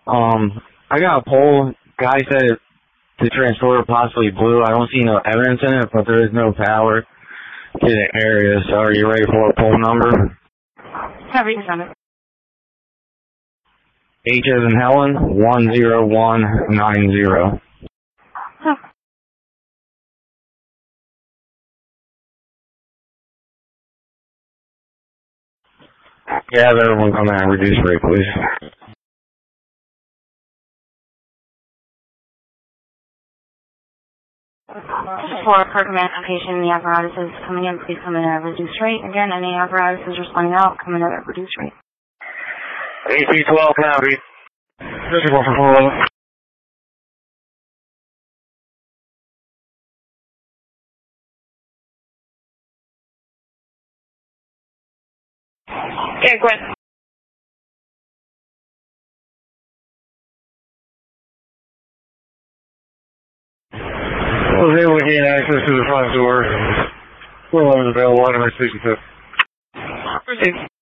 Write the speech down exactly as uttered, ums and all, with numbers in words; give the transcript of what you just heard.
Um, I got a poll. Guy said the transporter possibly blew. I don't see no evidence in it, but there is no power to the area. So are you ready for a poll number? Have you done it? H as in Helen, one zero one nine zero. Huh. Yeah, have everyone come in and reduce rate, please. For a program application, the apparatus is coming in, please come in at a reduced rate. Again, any apparatus is responding out, come in at a reduced rate. A P twelve, copy. fifty-four for four eleven. Okay, go ahead. I was able to gain access to the front door. four eleven is available, item sixty-two. Proceed.